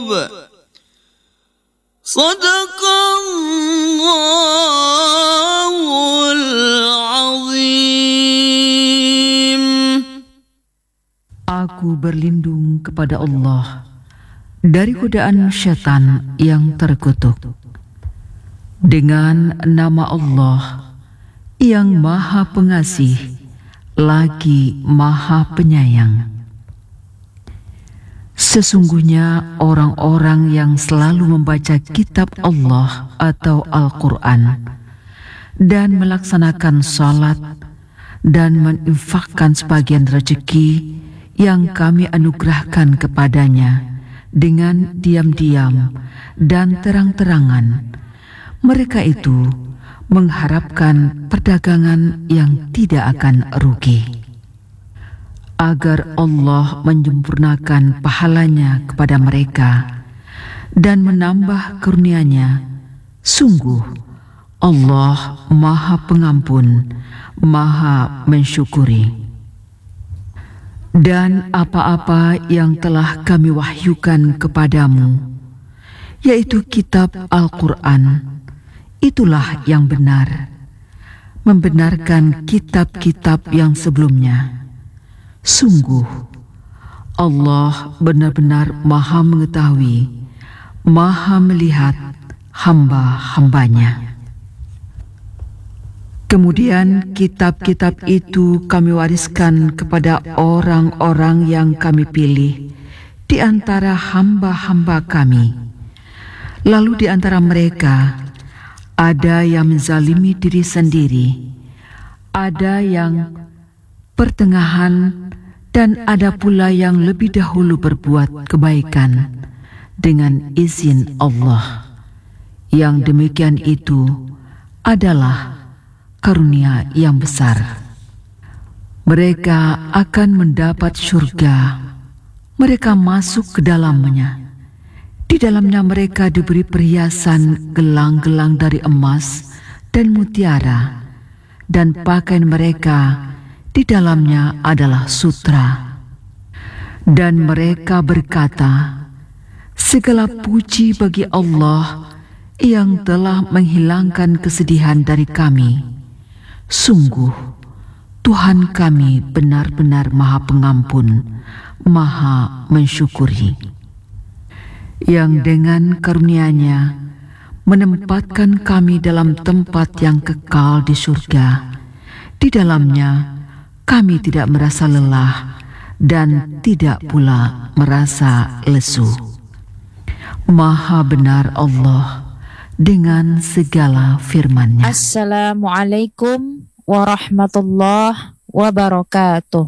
Sadaqallahul azim. Aku berlindung kepada Allah dari godaan syaitan yang terkutuk. Dengan nama Allah yang Maha Pengasih lagi Maha Penyayang. Sesungguhnya orang-orang yang selalu membaca kitab Allah atau Al-Quran dan melaksanakan salat dan menginfakkan sebagian rezeki yang kami anugerahkan kepadanya dengan diam-diam dan terang-terangan, mereka itu mengharapkan perdagangan yang tidak akan rugi, agar Allah menyempurnakan pahalanya kepada mereka dan menambah karunia-Nya. Sungguh Allah Maha Pengampun, Maha Mensyukuri. Dan apa-apa yang telah kami wahyukan kepadamu, yaitu kitab Al-Quran, itulah yang benar, membenarkan kitab-kitab yang sebelumnya. Sungguh Allah benar-benar Maha mengetahui, Maha melihat hamba-hambanya. Kemudian kitab-kitab itu kami wariskan kepada orang-orang yang kami pilih di antara hamba-hamba kami. Lalu di antara mereka ada yang menzalimi diri sendiri, ada yang pertengahan, dan ada pula yang lebih dahulu berbuat kebaikan dengan izin Allah. Yang demikian itu adalah karunia yang besar. Mereka akan mendapat surga. Mereka masuk ke dalamnya. Di dalamnya mereka diberi perhiasan gelang-gelang dari emas dan mutiara, dan pakaian mereka di dalamnya adalah sutra. Dan mereka berkata, segala puji bagi Allah yang telah menghilangkan kesedihan dari kami. Sungguh, Tuhan kami benar-benar Maha Pengampun, Maha Mensyukuri, yang dengan karunia-Nya menempatkan kami dalam tempat yang kekal di surga. Di dalamnya kami tidak merasa lelah dan tidak pula merasa lesu. Maha benar Allah dengan segala firman-Nya. Assalamualaikum warahmatullahi wabarakatuh.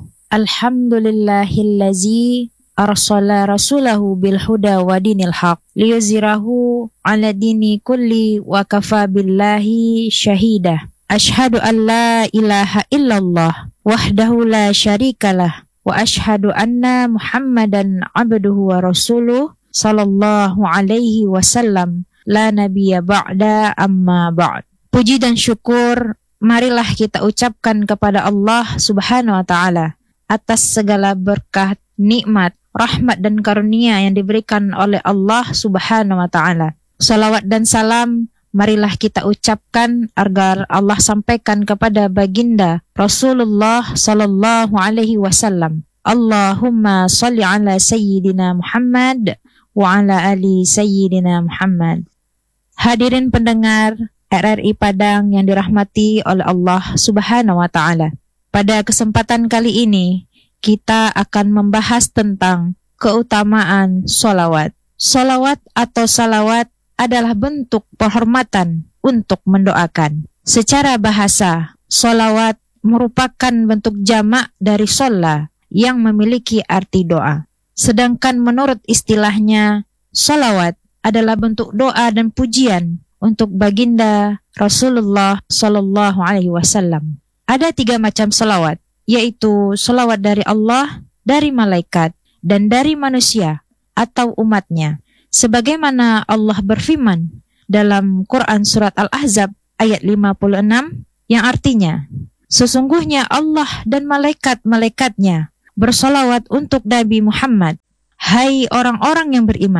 Alhamdulillahillazi arsala rasulahu bil huda wa dinil haq liyuzhirahu ala dini kulli wa kafa billahi syahida. Ashhadu an la ilaha illallah wahdahu la syarikalah wa ashhadu anna Muhammadan abduhu wa rasuluh sallallahu alaihi wasallam. La nabiyya ba'da amma ba'd. Puji dan syukur marilah kita ucapkan kepada Allah Subhanahu wa taala atas segala berkah, nikmat, rahmat dan karunia yang diberikan oleh Allah Subhanahu wa taala. Salawat dan salam marilah kita ucapkan agar Allah sampaikan kepada baginda Rasulullah sallallahu alaihi wasallam. Allahumma shalli ala sayyidina Muhammad wa ala ali sayyidina Muhammad. Hadirin pendengar RRI Padang yang dirahmati oleh Allah Subhanahu wa taala. Pada kesempatan kali ini kita akan membahas tentang keutamaan sholawat. Sholawat atau salawat adalah bentuk penghormatan untuk mendoakan. Secara bahasa, sholawat merupakan bentuk jamak dari sholla yang memiliki arti doa. Sedangkan menurut istilahnya, sholawat adalah bentuk doa dan pujian untuk baginda Rasulullah Sallallahu Alaihi Wasallam. Ada 3 macam salawat, yaitu salawat dari Allah, dari malaikat, dan dari manusia atau umatnya. Sebagaimana Allah berfirman dalam Quran Surat Al-Ahzab ayat 56 yang artinya, sesungguhnya Allah dan malaikat-malaikatnya bersalawat untuk Nabi Muhammad. Hai orang-orang yang beriman,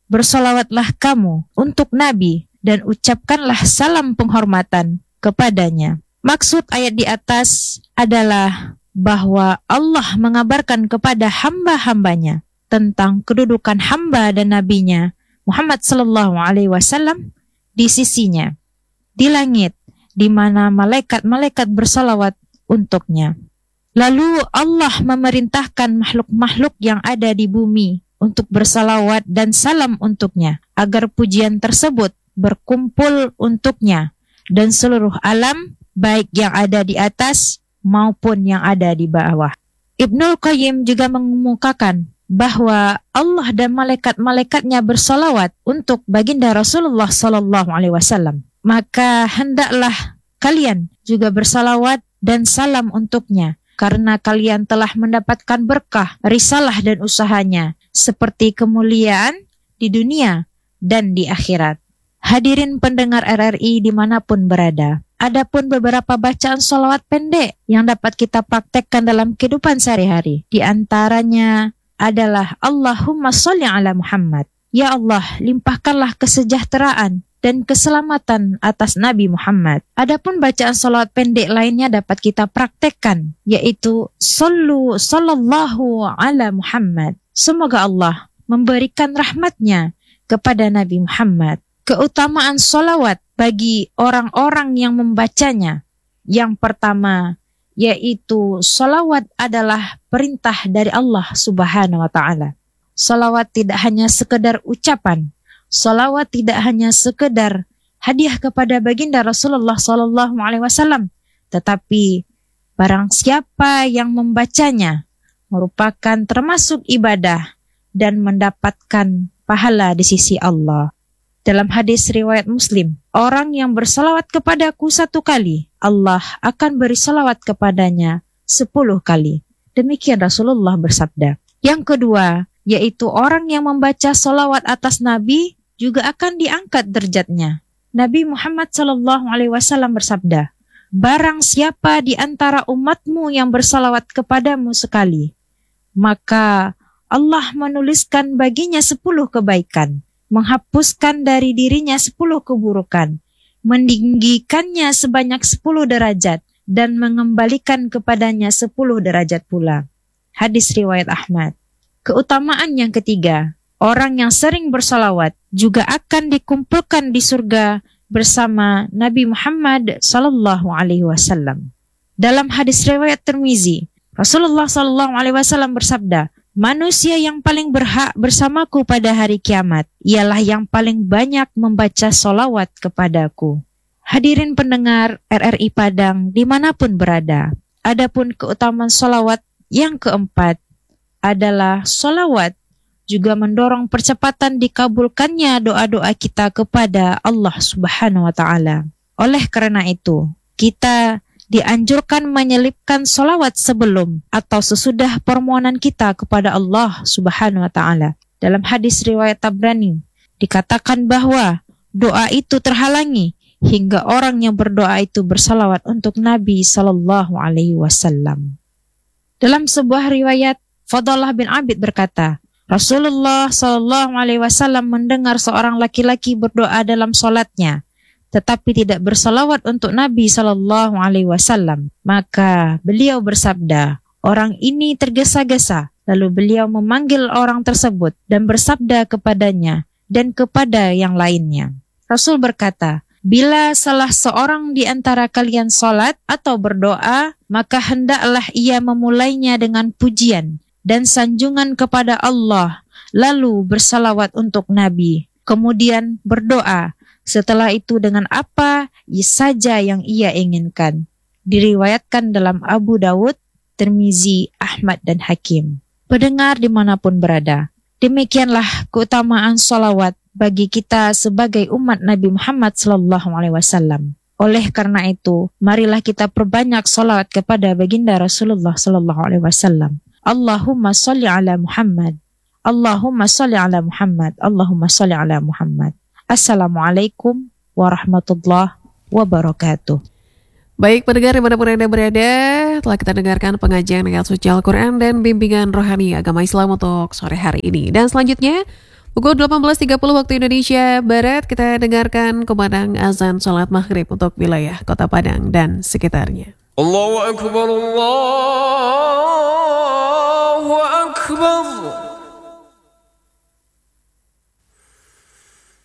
bersolawatlah kamu untuk Nabi dan ucapkanlah salam penghormatan kepadanya. Maksud ayat di atas adalah bahwa Allah mengabarkan kepada hamba-hambanya tentang kedudukan hamba dan nabinya Muhammad sallallahu alaihi wasallam di sisinya di langit, di mana malaikat-malaikat bersalawat untuknya. Lalu Allah memerintahkan makhluk-makhluk yang ada di bumi untuk bersalawat dan salam untuknya, agar pujian tersebut berkumpul untuknya dan seluruh alam, baik yang ada di atas maupun yang ada di bawah. Ibnul Qayyim juga mengemukakan bahwa Allah dan malaikat-malaikatnya bersalawat untuk baginda Rasulullah sallallahu alaihi wasallam. Maka hendaklah kalian juga bersalawat dan salam untuknya, karena kalian telah mendapatkan berkah, risalah dan usahanya, seperti kemuliaan di dunia dan di akhirat. Hadirin pendengar RRI dimanapun berada, adapun beberapa bacaan sholawat pendek yang dapat kita praktekkan dalam kehidupan sehari-hari. Di antaranya adalah Allahumma sholli ala Muhammad. Ya Allah, limpahkanlah kesejahteraan dan keselamatan atas Nabi Muhammad. Adapun bacaan sholawat pendek lainnya dapat kita praktekkan, yaitu sallallahu ala Muhammad. Semoga Allah memberikan rahmatnya kepada Nabi Muhammad. Keutamaan sholawat bagi orang-orang yang membacanya. Yang pertama, yaitu sholawat adalah perintah dari Allah Subhanahu wa ta'ala. Sholawat tidak hanya sekedar ucapan, sholawat tidak hanya sekedar hadiah kepada baginda Rasulullah sallallahu alaihi wasallam, tetapi barang siapa yang membacanya merupakan termasuk ibadah dan mendapatkan pahala di sisi Allah. Dalam hadis riwayat Muslim, orang yang bersalawat kepadaku 1 kali, Allah akan beri salawat kepadanya 10 kali. Demikian Rasulullah bersabda. Yang kedua, yaitu orang yang membaca salawat atas Nabi juga akan diangkat derajatnya. Nabi Muhammad SAW bersabda, barang siapa di antara umatmu yang bersalawat kepadamu sekali, maka Allah menuliskan baginya 10 kebaikan, menghapuskan dari dirinya 10 keburukan, meninggikannya sebanyak 10 derajat, dan mengembalikan kepadanya 10 derajat pula. Hadis riwayat Ahmad. Keutamaan yang ketiga, orang yang sering bersalawat juga akan dikumpulkan di surga bersama Nabi Muhammad sallallahu alaihi wasallam. Dalam hadis riwayat Tirmizi, Rasulullah sallallahu alaihi wasallam bersabda, manusia yang paling berhak bersamaku pada hari kiamat ialah yang paling banyak membaca solawat kepadaku. Hadirin pendengar RRI Padang dimanapun berada, adapun keutamaan solawat yang keempat adalah solawat juga mendorong percepatan dikabulkannya doa-doa kita kepada Allah Subhanahu wa ta'ala. Oleh karena itu, kita dianjurkan menyelipkan solawat sebelum atau sesudah permohonan kita kepada Allah Subhanahu wa ta'ala. Dalam hadis riwayat Tabrani, dikatakan bahwa doa itu terhalangi hingga orang yang berdoa itu bersalawat untuk Nabi sallallahu alaihi wasallam. Dalam sebuah riwayat, Fadalah bin Abid berkata, Rasulullah sallallahu alaihi wasallam mendengar seorang laki-laki berdoa dalam solatnya, tetapi tidak bersalawat untuk Nabi sallallahu alaihi wasallam. Maka beliau bersabda, orang ini tergesa-gesa. Lalu beliau memanggil orang tersebut dan bersabda kepadanya dan kepada yang lainnya. Rasul berkata, bila salah seorang di antara kalian salat atau berdoa, maka hendaklah ia memulainya dengan pujian dan sanjungan kepada Allah, lalu bersalawat untuk Nabi, kemudian berdoa. Setelah itu dengan apa saja yang ia inginkan. Diriwayatkan dalam Abu Dawud, Tirmizi, Ahmad dan Hakim. Pendengar dimanapun berada, demikianlah keutamaan sholawat bagi kita sebagai umat Nabi Muhammad SAW. Oleh karena itu, marilah kita perbanyak sholawat kepada baginda Rasulullah SAW. Allahumma sholli ala Muhammad. Allahumma sholli ala Muhammad. Allahumma sholli ala Muhammad. Assalamualaikum warahmatullahi wabarakatuh. Baik pendengar dimanapun Anda berada, telah kita dengarkan pengajian ayat suci Al-Quran dan bimbingan rohani agama Islam untuk sore hari ini. Dan selanjutnya, Pukul 18.30 waktu Indonesia Barat, kita dengarkan kumandang azan salat maghrib untuk wilayah Kota Padang dan sekitarnya. Allahu Akbar, Allahu Akbar.